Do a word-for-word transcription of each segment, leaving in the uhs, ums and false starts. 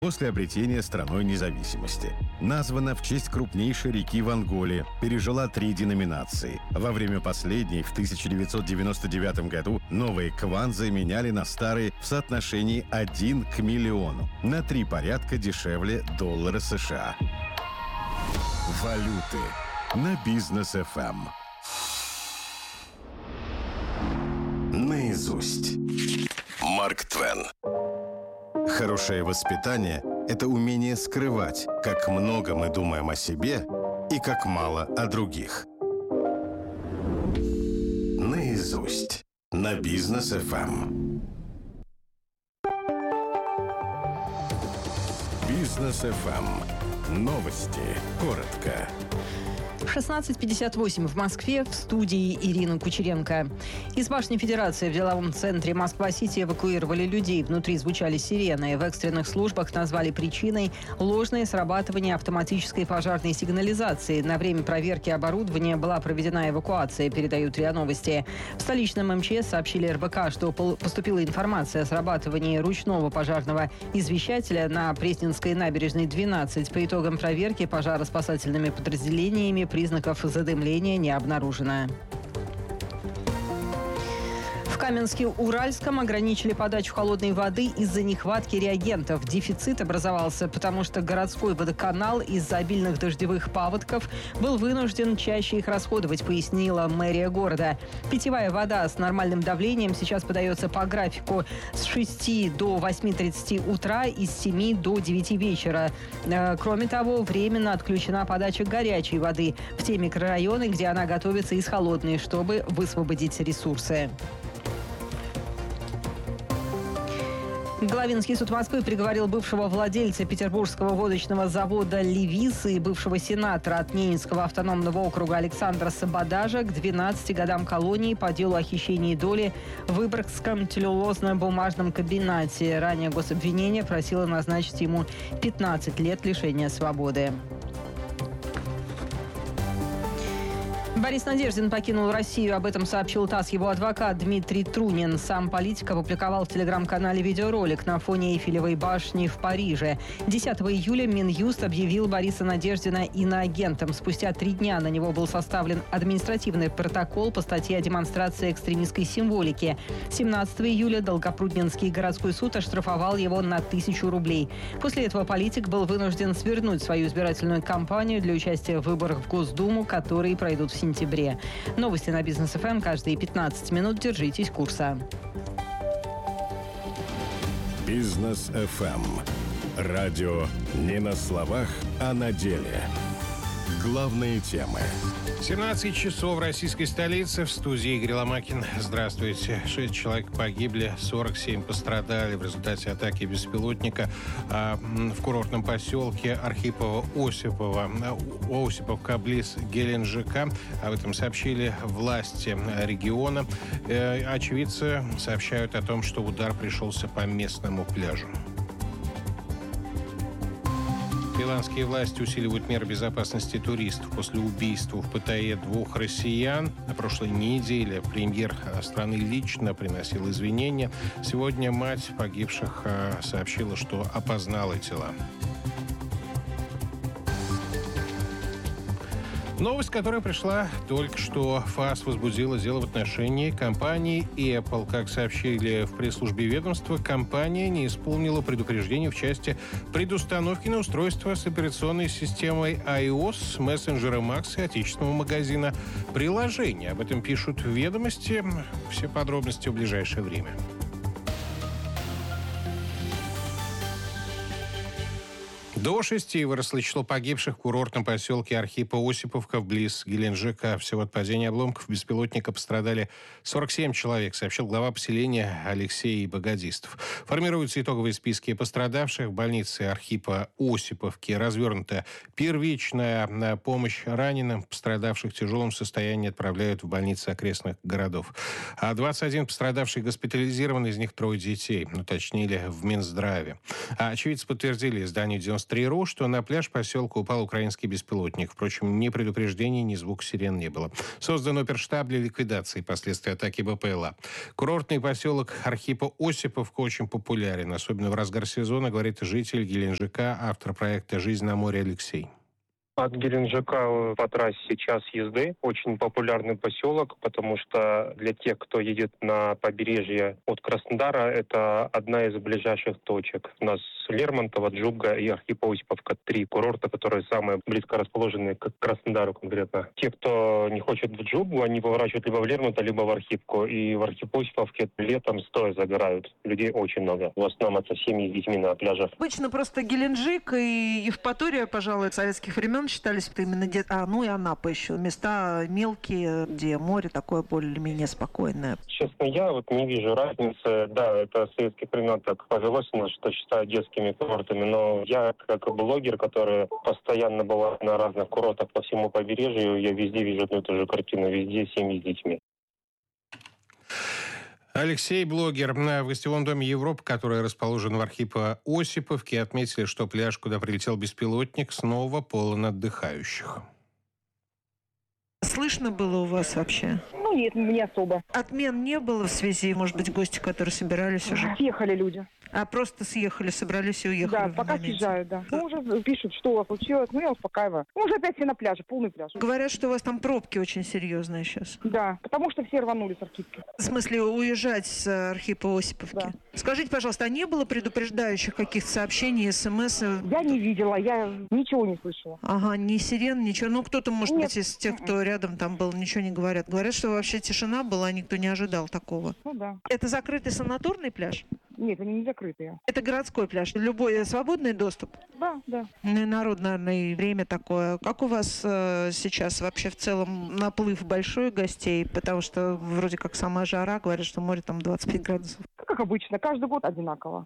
после обретения страной независимости. Названа в честь крупнейшей реки в Анголе, пережила три деноминации. Во время последней, в тысяча девятьсот девяносто девятом году, новые кванзы меняли на старые в соотношении один к миллиону, на три порядка дешевле доллара США. Валюты на Бизнес эф эм. Наизусть. Марк Твен. Хорошее воспитание – это умение скрывать, как много мы думаем о себе и как мало о других. Наизусть. На Бизнес эф эм. Бизнес эф эм. Новости. Коротко. шестнадцать пятьдесят восемь в Москве, в студии Ирина Кучеренко. Из башни Федерации в деловом центре Москва-Сити эвакуировали людей. Внутри звучали сирены. В экстренных службах назвали причиной ложное срабатывание автоматической пожарной сигнализации. На время проверки оборудования была проведена эвакуация, передают РИА Новости. В столичном эм че эс сообщили эр бэ ка, что поступила информация о срабатывании ручного пожарного извещателя на Пресненской набережной двенадцать. По итогам проверки пожароспасательными подразделениями признаков задымления не обнаружено. В Каменске-Уральском ограничили подачу холодной воды из-за нехватки реагентов. Дефицит образовался, потому что городской водоканал из-за обильных дождевых паводков был вынужден чаще их расходовать, пояснила мэрия города. Питьевая вода с нормальным давлением сейчас подается по графику с шести до восьми тридцати утра и с семи до девяти вечера. Кроме того, временно отключена подача горячей воды в те микрорайоны, где она готовится из холодной, чтобы высвободить ресурсы. Главинский суд Москвы приговорил бывшего владельца петербургского водочного завода «Левис» и бывшего сенатора от Ненецкого автономного округа Александра Сабадажа к двенадцати годам колонии по делу о хищении доли в Выборгском целлюлозно-бумажном комбинате. Ранее гособвинение просило назначить ему пятнадцать лет лишения свободы. Борис Надеждин покинул Россию. Об этом сообщил ТАСС его адвокат Дмитрий Трунин. Сам политик опубликовал в телеграм-канале видеоролик на фоне Эйфелевой башни в Париже. десятого июля Минюст объявил Бориса Надеждина иноагентом. Спустя три дня на него был составлен административный протокол по статье о демонстрации экстремистской символики. семнадцатого июля Долгопрудненский городской суд оштрафовал его на тысячу рублей. После этого политик был вынужден свернуть свою избирательную кампанию для участия в выборах в Госдуму, которые пройдут в сентябре. сентябре. Новости на Бизнес эф эм каждые пятнадцать минут. Держитесь курса. Бизнес эф эм. Радио не на словах, а на деле. Главные темы. семнадцать часов в российской столице. В студии Игорь Ломакин. Здравствуйте. Шесть человек погибли, сорок семь пострадали в результате атаки беспилотника а, в курортном поселке Архипова-Осипова. Осиповка близ Геленджика. Об этом сообщили власти региона. Э, очевидцы сообщают о том, что удар пришелся по местному пляжу. Таиландские власти усиливают меры безопасности туристов после убийства в Паттайе двух россиян. На прошлой неделе премьер страны лично приносил извинения. Сегодня мать погибших сообщила, что опознала тела. Новость, которая пришла только что. ФАС возбудила дело в отношении компании Apple. Как сообщили в пресс-службе ведомства, компания не исполнила предупреждение в части предустановки на устройство с операционной системой iOS, мессенджера Max и отечественного магазина приложений. Об этом пишут в ведомости. Все подробности в ближайшее время. До шести выросло число погибших в курортном поселке Архипа-Осиповка вблизи Геленджика. Всего от падения обломков беспилотника пострадали сорок семь человек, сообщил глава поселения Алексей Богодистов. Формируются итоговые списки пострадавших. В больнице Архипа-Осиповки развернута первичная помощь раненым. Пострадавших в тяжелом состоянии отправляют в больницы окрестных городов. А двадцать один пострадавших госпитализированы, из них трое детей, уточнили в Минздраве. А очевидцы подтвердили изданию девяносто три эр у, что на пляж поселка упал украинский беспилотник. Впрочем, ни предупреждений, ни звука сирен не было. Создан оперштаб для ликвидации последствий атаки бэ пэ эл а. Курортный поселок Архипо-Осиповка очень популярен, особенно в разгар сезона, говорит житель Геленджика, автор проекта «Жизнь на море» Алексей. От Геленджика по трассе час езды. Очень популярный поселок, потому что для тех, кто едет на побережье от Краснодара, это одна из ближайших точек. У нас Лермонтово, Джубга и Архипо-Осиповка. Три курорта, которые самые близко расположены к Краснодару конкретно. Те, кто не хочет в Джубгу, они поворачивают либо в Лермонтово, либо в Архипку. И в Архипо-Осиповке летом стоя загорают. Людей очень много. В основном это семьи с детьми на пляжах. Обычно просто Геленджик и Евпатория, пожалуй, советских времен считались это именно где... А, ну и Анапа еще. Места мелкие, где море такое более-менее спокойное. Честно, я вот не вижу разницы. Да, это с советских времен так повелось у нас, что считают детскими курортами. Но я, как блогер, который постоянно бывает на разных курортах по всему побережью, я везде вижу одну и ту же картину. Везде семьи с детьми. Алексей, блогер. В гостевом доме «Европа», который расположен в Архипо-Осиповке, отметили, что пляж, куда прилетел беспилотник, снова полон отдыхающих. Слышно было у вас вообще? Ну нет, не особо. Отмен не было в связи, может быть, гости, которые собирались уже? Съехали люди. А просто съехали, собрались и уехали? Да, пока съезжают, да. Ну, уже пишут, что у вас случилось, ну, я успокаиваю. Ну, уже опять все на пляже, полный пляж. Говорят, что у вас там пробки очень серьезные сейчас. Да, потому что все рванули с Архипки. В смысле, уезжать с Архипо-Осиповки? Да. Скажите, пожалуйста, а не было предупреждающих каких-то сообщений, смс? Я не видела, я ничего не слышала. Ага, ни сирен, ничего. Ну, кто-то, может Нет. быть, из тех, кто рядом там был, ничего не говорят. Говорят, что вообще тишина была, никто не ожидал такого. Ну да. Это закрытый санаторный пляж? Нет, они не закрытые. Это городской пляж. Любой свободный доступ? Да, да. Ну и народ, наверное, и время такое. Как у вас э, сейчас вообще в целом наплыв большой гостей? Потому что вроде как сама жара, говорят, что море там двадцать пять градусов. Как обычно, каждый год одинаково.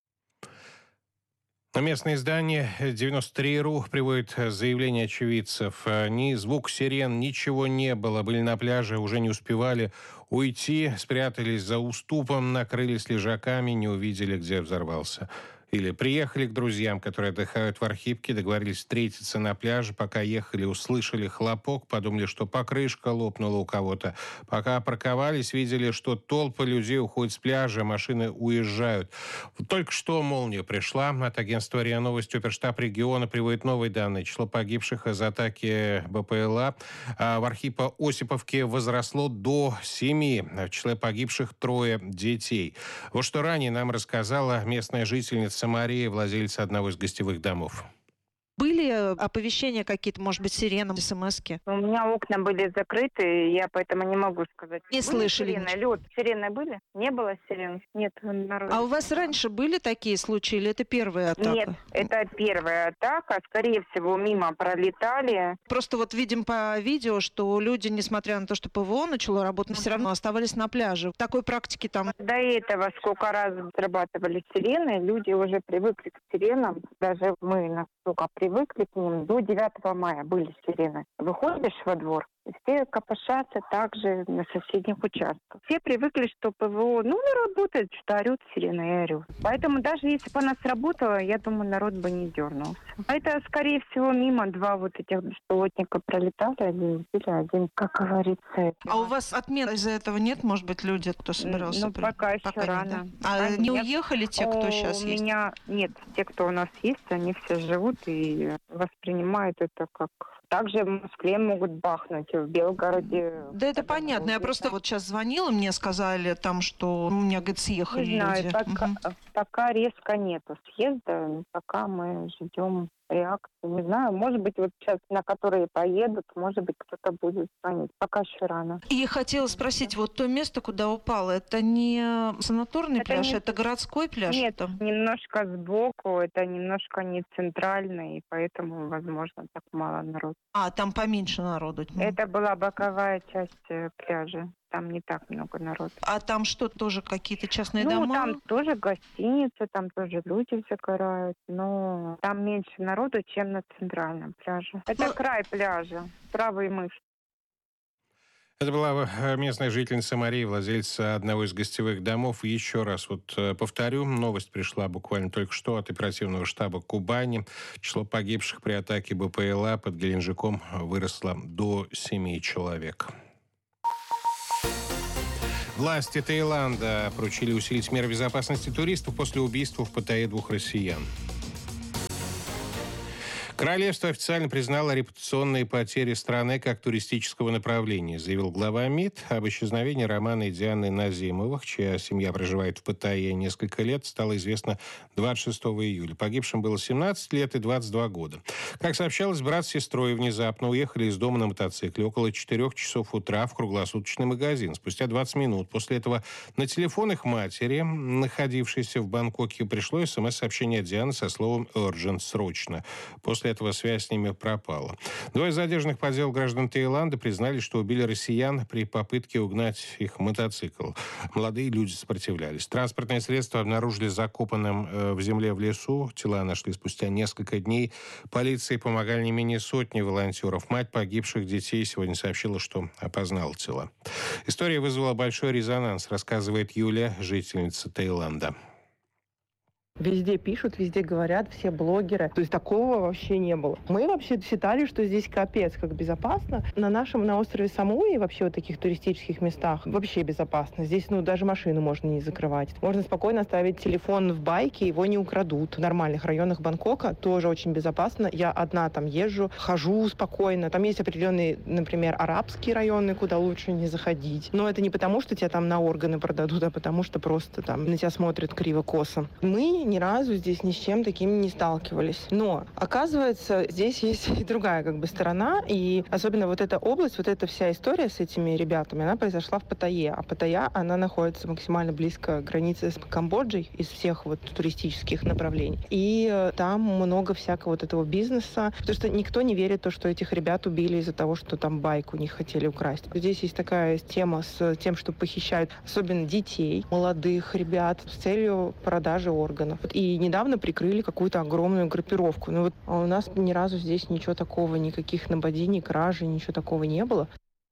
Местное издание девяносто три эр у приводит заявление очевидцев. Ни звук сирен, ничего не было. Были на пляже, уже не успевали уйти, спрятались за уступом, накрылись лежаками, не увидели, где взорвался. Или приехали к друзьям, которые отдыхают в Архипке, договорились встретиться на пляже. Пока ехали, услышали хлопок, подумали, что покрышка лопнула у кого-то. Пока парковались, видели, что толпы людей уходят с пляжа, машины уезжают. Только что молния пришла. От агентства РИА Новости оперштаб региона приводит новые данные. Число погибших из атаки бэ пэ эл а в Архипо-Осиповке возросло до семи. В числе погибших трое детей. Вот что ранее нам рассказала местная жительница Мария, владельца одного из гостевых домов. Были оповещения какие-то, может быть, сирены, смс-ки? У меня окна были закрыты, я поэтому не могу сказать. Не были слышали сирены? ничего? Лед. Сирены были? Не было сирен? Нет. Народ. А у вас раньше были такие случаи или это первая атака? Нет, это первая атака. Скорее всего, мимо пролетали. Просто вот видим по видео, что люди, несмотря на то, что пэ вэ о начало работать, все равно оставались на пляже. Такой практики там... До этого сколько раз срабатывали сирены, люди уже привыкли к сиренам. Даже мы настолько привыкли к ним. До девятого мая были сирены. Выходишь во двор, все копошатся также на соседних участках. Все привыкли, что пэ вэ о, ну, не работает, что орют сирены и орют. Поэтому даже если бы она сработала, я думаю, народ бы не дернулся. А это, скорее всего, мимо два вот этих беспилотника пролетали, один сбили, один, как говорится. А у вас отмен из-за этого нет? Может быть, люди, кто собирался? Ну, пока еще пока рано. Нет, да? А Пока не нет. уехали те, кто О, сейчас у есть? меня нет. Те, кто у нас есть, они все живут и воспринимают это как... Также в Москве могут бахнуть, в Белгороде. Да это понятно. Я просто вот сейчас звонила, мне сказали там, что у меня, говорит, съехали Не знаю, люди. пока, Угу. пока резко нету съезда, пока мы ждем реакции. Не знаю, может быть, вот сейчас на которые поедут, может быть, кто-то будет звонить. Пока еще рано. И хотела спросить, вот то место, куда упало, это не санаторный Это пляж, не- это городской пляж? Нет, там? немножко сбоку, это немножко не центрально, и поэтому, возможно, так мало народу. А, там поменьше народу. М. Это была боковая часть э, пляжа. Там не так много народу. А там что, тоже какие-то частные Ну, дома? там тоже гостиницы, там тоже люди загорают, но там меньше народу, чем на центральном пляже. Это Ну- край пляжа, правый мыс. Это была местная жительница Мария, владельца одного из гостевых домов. Еще раз вот повторю, новость пришла буквально только что от оперативного штаба Кубани. Число погибших при атаке БПЛА под Геленджиком выросло до семи человек. Власти Таиланда поручили усилить меры безопасности туристов после убийства в Паттайе двух россиян. Королевство официально признало репутационные потери страны как туристического направления, заявил глава МИД. Об исчезновении Романа и Дианы Назимовых, чья семья проживает в Паттайе несколько лет, стало известно двадцать шестого июля. Погибшим было семнадцать лет и двадцать два года. Как сообщалось, брат с сестрой внезапно уехали из дома на мотоцикле около четырёх часов утра в круглосуточный магазин. Спустя двадцать минут после этого на телефон их матери, находившейся в Бангкоке, пришло смс-сообщение от Дианы со словом «urgent» — «срочно». После этого связь с ними пропала. Двое задержанных по делу граждан Таиланда признали, что убили россиян при попытке угнать их мотоцикл. Молодые люди сопротивлялись. Транспортное средство обнаружили закопанным э, в земле в лесу. Тела нашли спустя несколько дней. Полиции помогали не менее сотни волонтеров. Мать погибших детей сегодня сообщила, что опознала тела. История вызвала большой резонанс, рассказывает Юлия, жительница Таиланда. Везде пишут, везде говорят, все блогеры. То есть такого вообще не было. Мы вообще считали, что здесь капец как безопасно. На нашем, на острове Самуи, вообще вот таких туристических местах, вообще безопасно. Здесь, ну, даже машину можно не закрывать. Можно спокойно оставить телефон в байке, его не украдут. В нормальных районах Бангкока тоже очень безопасно. Я одна там езжу, хожу спокойно. Там есть определенные, например, арабские районы, куда лучше не заходить. Но это не потому, что тебя там на органы продадут, а потому что просто там на тебя смотрят криво-косо. Мы ни разу здесь ни с чем таким не сталкивались. Но, оказывается, здесь есть и другая как бы сторона, и особенно вот эта область, вот эта вся история с этими ребятами, она произошла в Паттайе, а Паттайя, она находится максимально близко к границе с Камбоджей из всех вот туристических направлений. И э, там много всякого вот этого бизнеса, потому что никто не верит в то, что этих ребят убили из-за того, что там байк у них хотели украсть. Здесь есть такая тема с тем, что похищают особенно детей, молодых ребят с целью продажи органов. И недавно прикрыли какую-то огромную группировку. Но вот у нас ни разу здесь ничего такого, никаких нападений, кражей, ничего такого не было.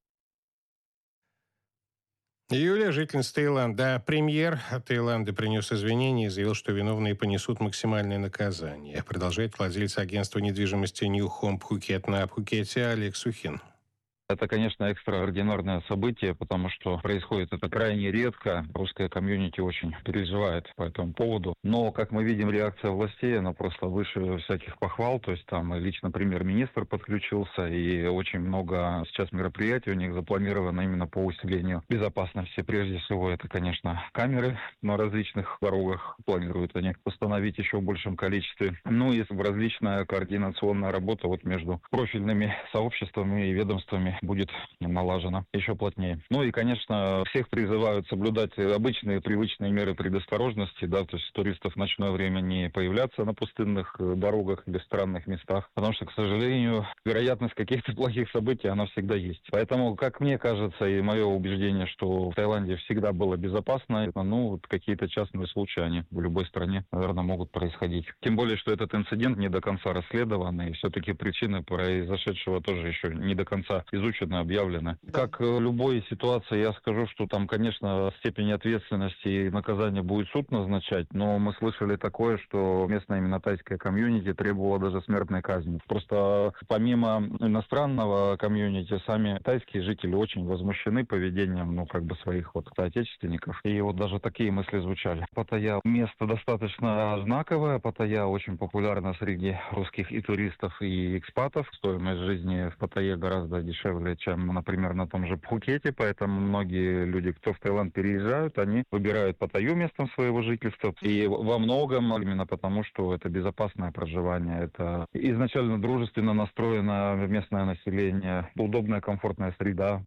Юлия, жительница Таиланда. Премьер Таиланда принес извинения и заявил, что виновные понесут максимальное наказание. Продолжает владелец агентства недвижимости New Home Phuket на Пхукете Олег Сухин. Это, конечно, экстраординарное событие, потому что происходит это крайне редко. Русская комьюнити очень переживает по этому поводу. Но, как мы видим, реакция властей, она просто выше всяких похвал. То есть там лично премьер-министр подключился, и очень много сейчас мероприятий у них запланировано именно по усилению безопасности. Прежде всего, это, конечно, камеры на различных дорогах. Планируют они установить еще в большем количестве. Ну и различная координационная работа вот между профильными сообществами и ведомствами будет налажено еще плотнее. Ну и, конечно, всех призывают соблюдать обычные привычные меры предосторожности, да, то есть туристов в ночное время не появляться на пустынных дорогах или странных местах, потому что, к сожалению, вероятность каких-то плохих событий, она всегда есть. Поэтому, как мне кажется, и мое убеждение, что в Таиланде всегда было безопасно, ну, вот какие-то частные случаи, они в любой стране, наверное, могут происходить. Тем более, что этот инцидент не до конца расследован, и все-таки причины произошедшего тоже еще не до конца изучены, объявлены. Как в любой ситуации, я скажу, что там, конечно, степень ответственности и наказания будет суд назначать, но мы слышали такое, что местная именно тайская комьюнити требовала даже смертной казни. Просто помимо иностранного комьюнити, сами тайские жители очень возмущены поведением, ну, как бы своих вот соотечественников. И вот даже такие мысли звучали. Паттайя место достаточно знаковое. Паттайя очень популярна среди русских и туристов, и экспатов. Стоимость жизни в Паттайе гораздо дешевле, чем, например, на том же Пхукете, поэтому многие люди, кто в Таиланд переезжают, они выбирают Паттайю местом своего жительства. И во многом именно потому, что это безопасное проживание, это изначально дружественно настроено местное население, удобная, комфортная среда.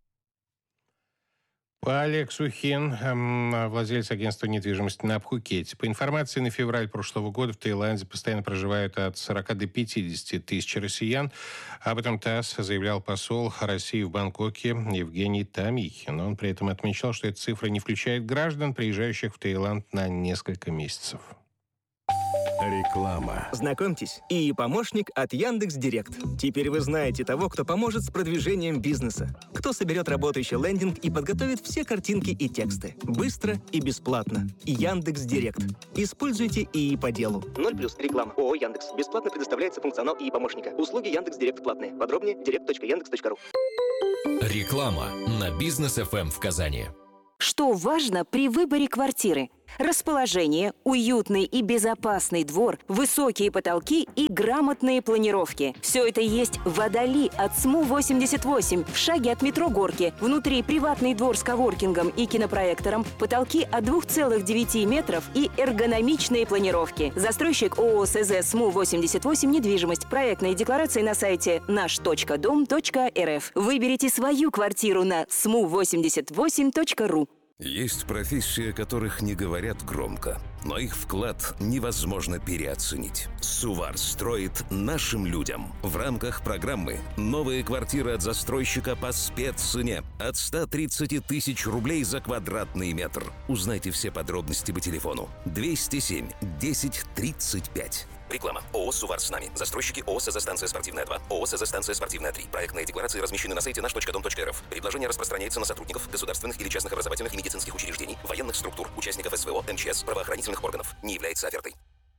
Олег Сухин, владелец агентства недвижимости на Пхукете. По информации на февраль прошлого года в Таиланде постоянно проживают от сорока до пятидесяти тысяч россиян. Об этом ТАСС заявлял посол России в Бангкоке Евгений Тамихин. Он при этом отмечал, что эта цифра не включает граждан, приезжающих в Таиланд на несколько месяцев. Реклама. Знакомьтесь, ИИ помощник от Яндекс.Директ. Теперь вы знаете того, кто поможет с продвижением бизнеса. Кто соберет работающий лендинг и подготовит все картинки и тексты. Быстро и бесплатно. Яндекс.Директ. Используйте ИИ по делу. ноль плюс реклама. ООО Яндекс. Бесплатно предоставляется функционал ИИ помощника. Услуги Яндекс.Директ платные. Подробнее директ точка яндекс точка ру. Реклама на Бизнес эф эм в Казани. Что важно при выборе квартиры? Расположение, уютный и безопасный двор, высокие потолки и грамотные планировки. Все это есть в Водоли от СМУ восемьдесят восемь, в шаге от метро Горки. Внутри приватный двор с коворкингом и кинопроектором, потолки от двух целых девяти метров и эргономичные планировки. Застройщик ООО СЗ СМУ восемьдесят восемь «Недвижимость». Проектные декларации на сайте наш точка дом точка эр эф. Выберите свою квартиру на сму восемьдесят восемь точка ру. Есть профессии, о которых не говорят громко, но их вклад невозможно переоценить. Сувар строит нашим людям. В рамках программы «Новые квартиры от застройщика по спеццене» от ста тридцати тысяч рублей за квадратный метр. Узнайте все подробности по телефону двести семь десять тридцать пять. Реклама. ООО «Сувар с нами». Застройщики ООО «СЗ Станция Спортивная два», ООО «СЗ Станция Спортивная три». Проектные декларации размещены на сайте наш точка дом точка эр эф. Предложение распространяется на сотрудников государственных или частных образовательных и медицинских учреждений, военных структур, участников эс вэ о, эм че эс, правоохранительных органов. Не является офертой.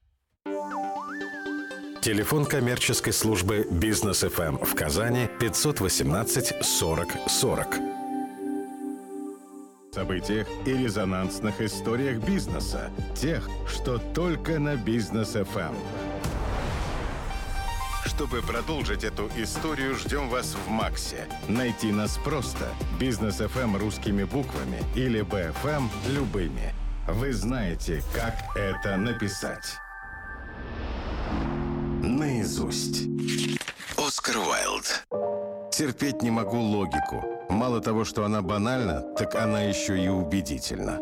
Телефон коммерческой службы «Бизнес эф эм» в Казани пятьсот восемнадцать сорок сорок. Событиях и резонансных историях бизнеса. Тех, что только на Бизнес эф эм. Чтобы продолжить эту историю, ждем вас в МАКСе. Найти нас просто. Бизнес эф эм русскими буквами или бэ эф эм любыми. Вы знаете, как это написать. Наизусть. Оскар Уайлд. Терпеть не могу логику. Мало того, что она банальна, так она еще и убедительна.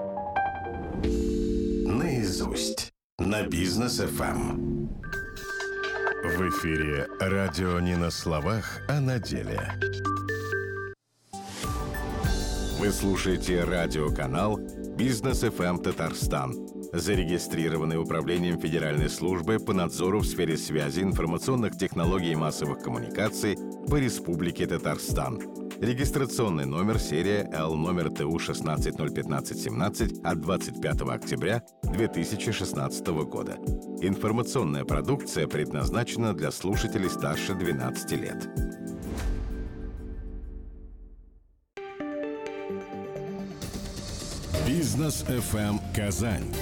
Наизусть. На Бизнес эф эм. В эфире радио не на словах, а на деле. Вы слушаете радиоканал «Бизнес эф эм Татарстан», зарегистрированный Управлением Федеральной службы по надзору в сфере связи, информационных технологий и массовых коммуникаций по Республике Татарстан. Регистрационный номер серия Л номер ТУ шестнадцать ноль пятнадцать семнадцать от двадцать пятого октября две тысячи шестнадцатого года. Информационная продукция предназначена для слушателей старше двенадцати лет. Бизнес эф эм Казань.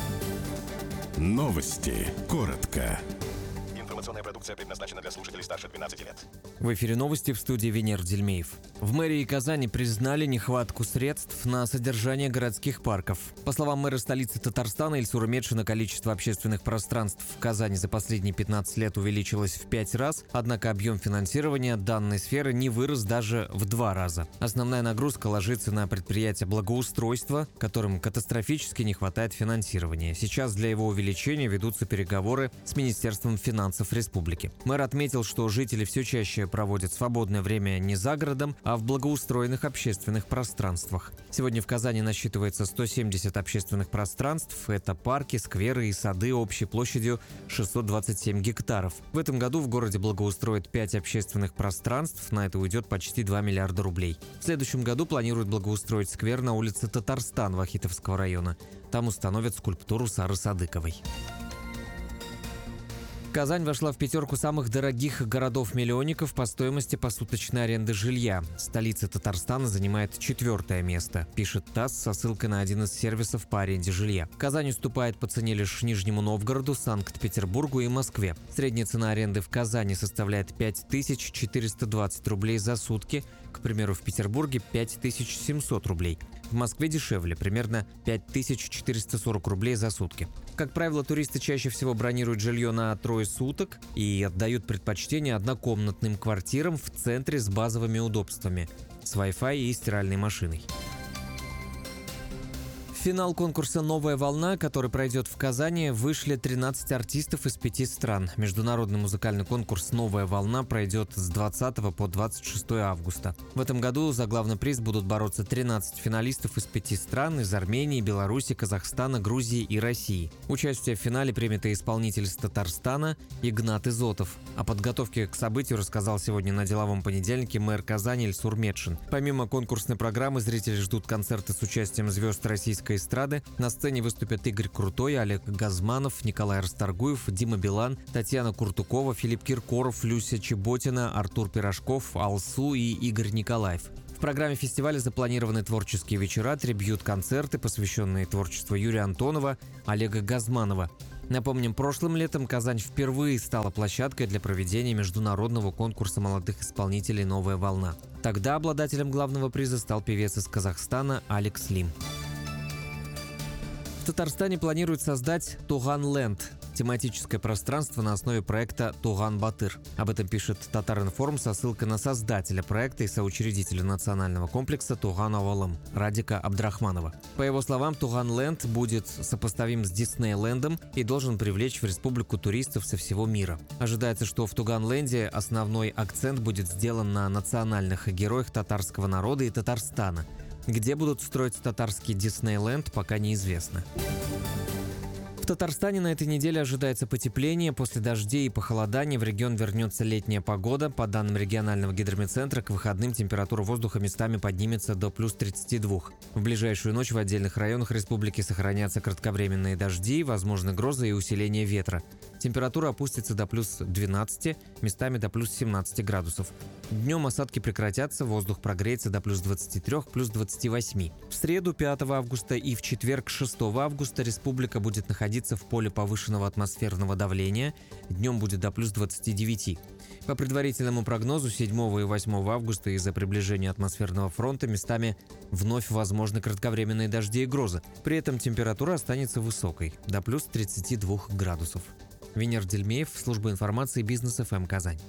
Новости. Коротко. Информационная продукция предназначена для слушателей старше двенадцати лет. В эфире новости, в студии Венер Дельмеев. В мэрии Казани признали нехватку средств на содержание городских парков. По словам мэра столицы Татарстана Ильсура Медшина, количество общественных пространств в Казани за последние пятнадцать лет увеличилось в пять раз, однако объем финансирования данной сферы не вырос даже в два раза. Основная нагрузка ложится на предприятия благоустройства, которым катастрофически не хватает финансирования. Сейчас для его увеличения ведутся переговоры с Министерством финансов республики. Мэр отметил, что жители все чаще проводят свободное время не за городом, а в благоустроенных общественных пространствах. Сегодня в Казани насчитывается сто семьдесят общественных пространств. Это парки, скверы и сады общей площадью шестьсот двадцать семь гектаров. В этом году в городе благоустроят пять общественных пространств. На это уйдет почти два миллиарда рублей. В следующем году планируют благоустроить сквер на улице Татарстан Вахитовского района. Там установят скульптуру Сары Садыковой. Казань вошла в пятерку самых дорогих городов-миллионников по стоимости посуточной аренды жилья. Столица Татарстана занимает четвертое место, пишет ТАСС со ссылкой на один из сервисов по аренде жилья. Казань уступает по цене лишь Нижнему Новгороду, Санкт-Петербургу и Москве. Средняя цена аренды в Казани составляет пять тысяч четыреста двадцать рублей за сутки, к примеру, в Петербурге пять тысяч семьсот рублей. В Москве дешевле, примерно пять тысяч четыреста сорок рублей за сутки. Как правило, туристы чаще всего бронируют жилье на трое суток и отдают предпочтение однокомнатным квартирам в центре с базовыми удобствами – с Wi-Fi и стиральной машиной. В финал конкурса «Новая волна», который пройдет в Казани, вышли тринадцать артистов из пяти стран. Международный музыкальный конкурс «Новая волна» пройдет с двадцатого по двадцать шестое августа. В этом году за главный приз будут бороться тринадцать финалистов из пяти стран – из Армении, Беларуси, Казахстана, Грузии и России. Участие в финале примет и исполнитель из Татарстана Игнат Изотов. О подготовке к событию рассказал сегодня на деловом понедельнике мэр Казани Ильсур Метшин. Помимо конкурсной программы, зрители ждут концерты с участием звезд российской эстрады. На сцене выступят Игорь Крутой, Олег Газманов, Николай Расторгуев, Дима Билан, Татьяна Куртукова, Филипп Киркоров, Люся Чеботина, Артур Пирожков, Алсу и Игорь Николаев. В программе фестиваля запланированы творческие вечера, трибьют-концерты, посвященные творчеству Юрия Антонова, Олега Газманова. Напомним, прошлым летом Казань впервые стала площадкой для проведения международного конкурса молодых исполнителей «Новая волна». Тогда обладателем главного приза стал певец из Казахстана Алекс Лим. В Татарстане планируют создать «Туган-ленд» – тематическое пространство на основе проекта «Туган-Батыр». Об этом пишет Татар-Информ со ссылкой на создателя проекта и соучредителя национального комплекса «Туган-Авалым» Радика Абдрахманова. По его словам, «Туган-ленд» будет сопоставим с Диснейлендом и должен привлечь в республику туристов со всего мира. Ожидается, что в Туган-ленде основной акцент будет сделан на национальных героях татарского народа и Татарстана. Где будут строить татарский Диснейленд, пока неизвестно. В Татарстане на этой неделе ожидается потепление. После дождей и похолодания в регион вернется летняя погода. По данным регионального гидрометцентра, к выходным температура воздуха местами поднимется до плюс тридцати двух. В ближайшую ночь в отдельных районах республики сохранятся кратковременные дожди, возможны грозы и усиление ветра. Температура опустится до плюс двенадцати, местами до плюс семнадцати градусов. Днем осадки прекратятся, воздух прогреется до плюс двадцати трёх, плюс двадцати восьми. В среду пятого августа и в четверг шестого августа республика будет находиться в поле повышенного атмосферного давления. Днем будет до плюс двадцати девяти. По предварительному прогнозу седьмого и восьмого августа из-за приближения атмосферного фронта местами вновь возможны кратковременные дожди и грозы. При этом температура останется высокой – до плюс тридцати двух градусов. Венер Дельмеев, служба информации «Бизнес эф эм Казань».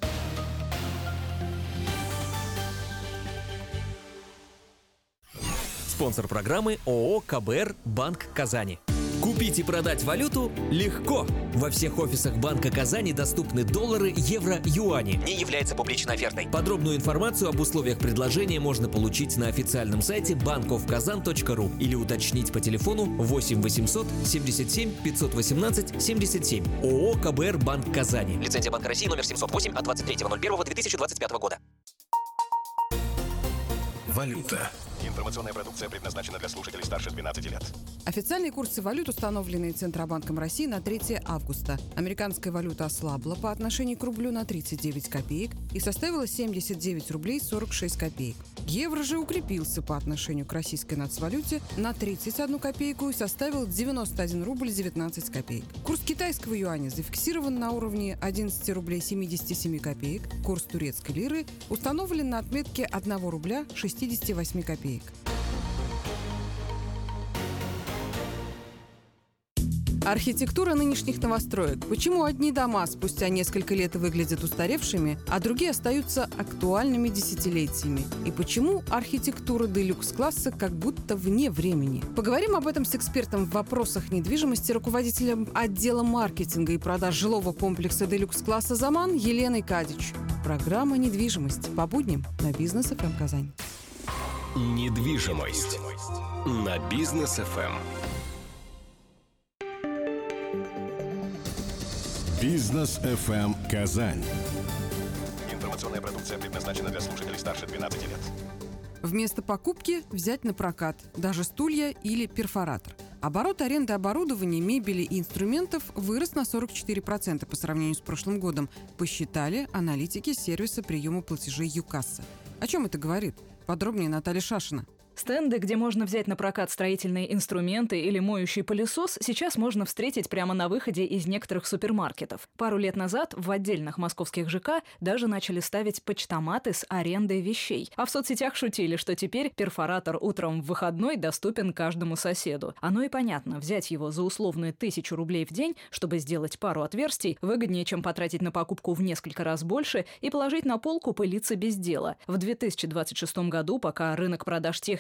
Спонсор программы ООО КБР «Банк Казани». Купить и продать валюту легко. Во всех офисах Банка Казани доступны доллары, евро, юани. Не является публичной офертой. Подробную информацию об условиях предложения можно получить на официальном сайте банков казан точка ру или уточнить по телефону восемь восемьсот семьдесят семь пятьсот восемнадцать семьдесят семь. ООО КБР «Банк Казани». Лицензия Банка России номер семьсот восемь от двадцать третьего ноль первого две тысячи двадцать пятого года. Валюта. Информационная продукция предназначена для слушателей старше двенадцати лет. Официальные курсы валют, установленные Центробанком России на третье августа. Американская валюта ослабла по отношению к рублю на тридцать девять копеек и составила семьдесят девять рублей сорок шесть копеек. Евро же укрепился по отношению к российской нацвалюте на тридцать одну копейку и составил девяносто один рубль девятнадцать копеек. Курс китайского юаня зафиксирован на уровне одиннадцать рублей семьдесят семь копеек. Курс турецкой лиры установлен на отметке один рубля шестьдесят восемь копеек. Архитектура нынешних новостроек. Почему одни дома спустя несколько лет выглядят устаревшими, а другие остаются актуальными десятилетиями? И почему архитектура делюкс-класса как будто вне времени? Поговорим об этом с экспертом в вопросах недвижимости, руководителем отдела маркетинга и продаж жилого комплекса делюкс-класса «Заман» Еленой Кадич. Программа «Недвижимость» по будням на Бизнес эф эм Казань. Недвижимость на Бизнес эф эм. Бизнес эф эм Казань. Информационная продукция предназначена для слушателей старше двенадцати лет. Вместо покупки взять на прокат даже стулья или перфоратор. Оборот аренды оборудования, мебели и инструментов вырос на сорок четыре процента по сравнению с прошлым годом, посчитали аналитики сервиса приема платежей ЮКасса. О чем это говорит? Подробнее Наталья Шашина. Стенды, где можно взять на прокат строительные инструменты или моющий пылесос, сейчас можно встретить прямо на выходе из некоторых супермаркетов. Пару лет назад в отдельных московских ЖК даже начали ставить почтоматы с арендой вещей. А в соцсетях шутили, что теперь перфоратор утром в выходной доступен каждому соседу. Оно и понятно, взять его за условную тысячу рублей в день, чтобы сделать пару отверстий, выгоднее, чем потратить на покупку в несколько раз больше и положить на полку пылиться без дела. В две тысячи двадцать шестом году, пока рынок продаж техники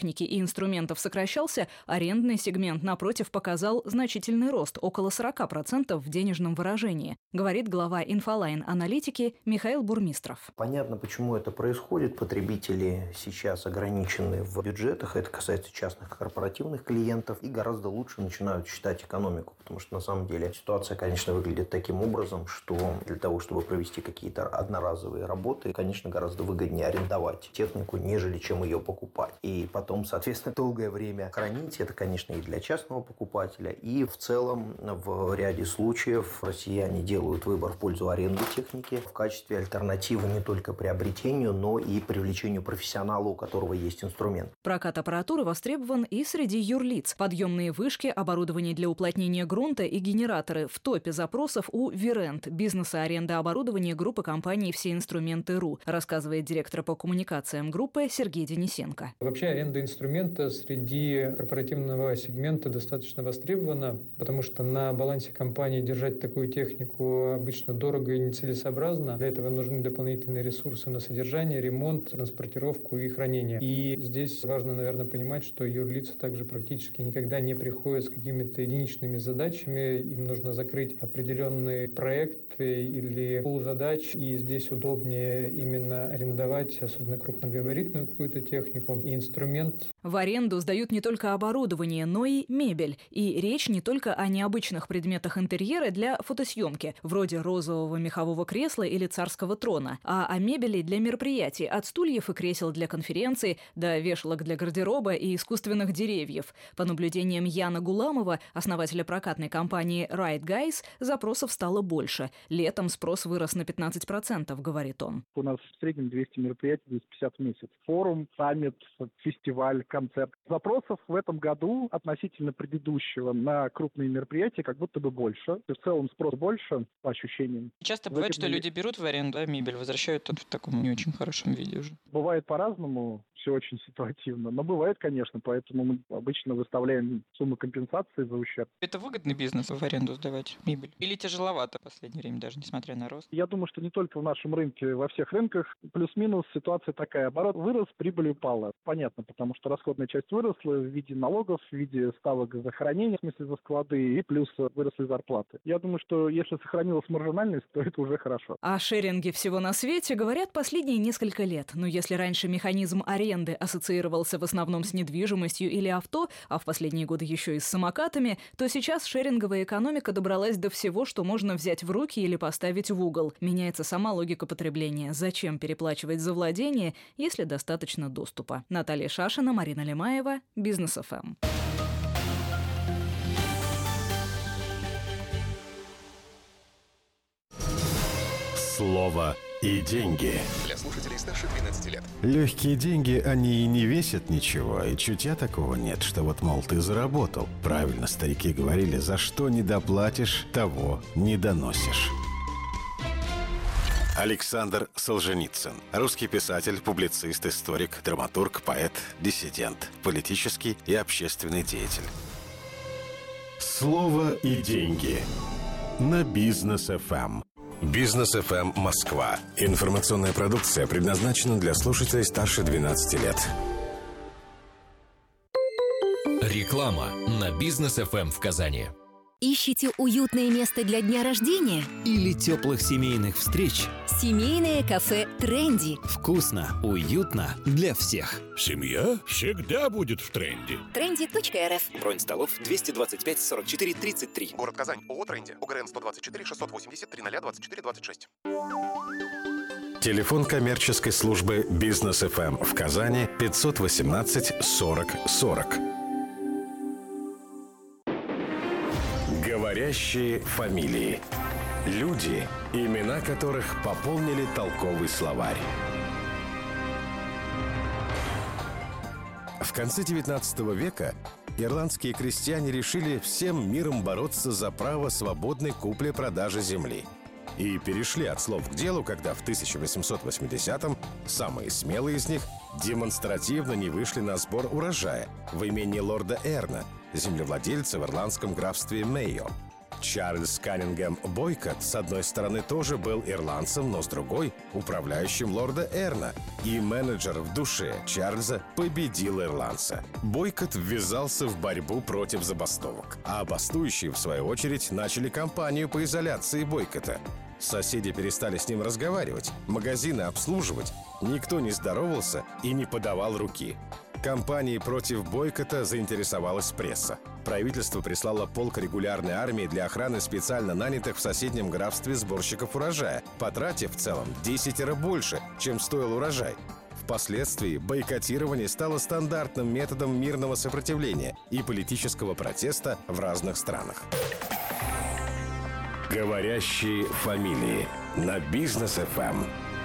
техники и инструментов сокращался, арендный сегмент, напротив, показал значительный рост – около сорок процентов в денежном выражении, говорит глава Инфолайн-аналитики Михаил Бурмистров. Понятно, почему это происходит. Потребители сейчас ограничены в бюджетах. Это касается частных корпоративных клиентов. И гораздо лучше начинают считать экономику. Потому что, на самом деле, ситуация, конечно, выглядит таким образом, что для того, чтобы провести какие-то одноразовые работы, конечно, гораздо выгоднее арендовать технику, нежели чем ее покупать. И потом, соответственно, долгое время хранить. Это, конечно, и для частного покупателя. И в целом, в ряде случаев россияне делают выбор в пользу аренды техники в качестве альтернативы не только приобретению, но и привлечению профессионала, у которого есть инструмент. Прокат аппаратуры востребован и среди юрлиц. Подъемные вышки, оборудование для уплотнения грунта и генераторы в топе запросов у Вирент, бизнеса аренда оборудования группы компаний «Все инструменты.ру», рассказывает директор по коммуникациям группы Сергей Денисенко. Вообще аренда инструмента среди корпоративного сегмента достаточно востребована, потому что на балансе компании держать такую технику обычно дорого и нецелесообразно. Для этого нужны дополнительные ресурсы на содержание, ремонт, транспортировку и хранение. И здесь важно, наверное, понимать, что юрлица также практически никогда не приходят с какими-то единичными задачами. Им нужно закрыть определенный проект или пул задач. И здесь удобнее именно арендовать, особенно крупногабаритную какую-то технику и инструмент. В аренду сдают не только оборудование, но и мебель. И речь не только о необычных предметах интерьера для фотосъемки, вроде розового мехового кресла или царского трона, а о мебели для мероприятий, от стульев и кресел для конференций до вешалок для гардероба и искусственных деревьев. По наблюдениям Яна Гуламова, основателя прокатной компании Right Guys, запросов стало больше. Летом спрос вырос на пятнадцать процентов, говорит он. У нас в среднем двести мероприятий, двести пятьдесят в месяц. Форум, саммит, фестиваль, концерт. Запросов в этом году относительно предыдущего на крупные мероприятия как будто бы больше. В целом спрос больше, по ощущениям. Часто бывает, что люди берут в аренду, а мебель возвращают тут в таком не очень хорошем виде уже. Бывает по-разному, все очень ситуативно. Но бывает, конечно, поэтому мы обычно выставляем сумму компенсации за ущерб. Это выгодный бизнес в аренду сдавать мебель? Или тяжеловато в последнее время, даже несмотря на рост? Я думаю, что не только в нашем рынке, во всех рынках плюс-минус ситуация такая. Оборот вырос, прибыль упала. Понятно, потому что расходная часть выросла в виде налогов, в виде ставок за хранение, в смысле за склады, и плюс выросли зарплаты. Я думаю, что если сохранилась маржинальность, то это уже хорошо. О шеринге всего на свете говорят последние несколько лет. Но если раньше механизм аренды ассоциировался в основном с недвижимостью или авто, а в последние годы еще и с самокатами, то сейчас шеринговая экономика добралась до всего, что можно взять в руки или поставить в угол. Меняется сама логика потребления. Зачем переплачивать за владение, если достаточно доступа? Наталья Шашина, Марина Лемаева, Бизнес эф эм. Слово и деньги. Для слушателей старше двенадцати лет. Легкие деньги, они и не весят ничего, и чутья такого нет, что вот, мол, ты заработал. Правильно старики говорили, за что не доплатишь, того не доносишь. Александр Солженицын. Русский писатель, публицист, историк, драматург, поэт, диссидент, политический и общественный деятель. Слово и деньги. На Бизнес эф эм. Бизнес эф эм Москва. Информационная продукция предназначена для слушателей старше двенадцати лет. Реклама на Бизнес эф эм в Казани. Ищите уютное место для дня рождения? Или теплых семейных встреч? Семейное кафе «Тренди». Вкусно, уютно, для всех. Семья всегда будет в тренде. тренди точка эр эф. Бронь столов двести двадцать пять сорок четыре тридцать три. Город Казань. ООО «Тренди». УГРН сто двадцать четыре шестьсот восемьдесят тридцать двадцать четыре двадцать шесть. Телефон коммерческой службы Бизнес эф эм в Казани пятьсот восемнадцать сорок сорок. Говорящие фамилии. Люди, имена которых пополнили толковый словарь. В конце девятнадцатого века ирландские крестьяне решили всем миром бороться за право свободной купли-продажи земли. И перешли от слов к делу, когда в тысяча восемьсот восьмидесятом самые смелые из них демонстративно не вышли на сбор урожая в имении лорда Эрна, землевладельца в ирландском графстве Мейо. Чарльз Каннингем Бойкот, с одной стороны, тоже был ирландцем, но с другой — управляющим лорда Эрна. И менеджер в душе Чарльза победил ирландца. Бойкот ввязался в борьбу против забастовок, а бастующие, в свою очередь, начали кампанию по изоляции Бойкота. Соседи перестали с ним разговаривать, магазины обслуживать, никто не здоровался и не подавал руки. Кампанией против бойкота заинтересовалась пресса. Правительство прислало полк регулярной армии для охраны специально нанятых в соседнем графстве сборщиков урожая, потратив в целом десятеро больше, чем стоил урожай. Впоследствии бойкотирование стало стандартным методом мирного сопротивления и политического протеста в разных странах. Говорящие фамилии на Бизнес эф эм.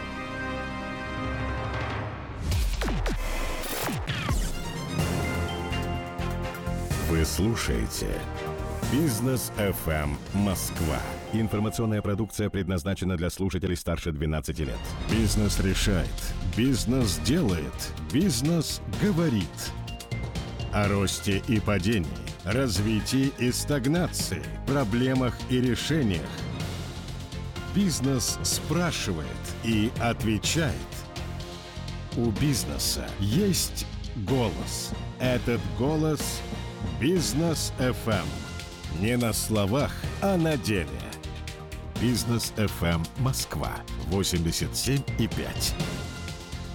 Вы слушаете Бизнес эф эм Москва. Информационная продукция предназначена для слушателей старше двенадцати лет. Бизнес решает. Бизнес делает. Бизнес говорит. О росте и падении, развитии и стагнации, проблемах и решениях. Бизнес спрашивает и отвечает. У бизнеса есть голос. Этот голос — Бизнес эф эм. Не на словах, а на деле. Бизнес эф эм Москва восемьдесят семь и пять.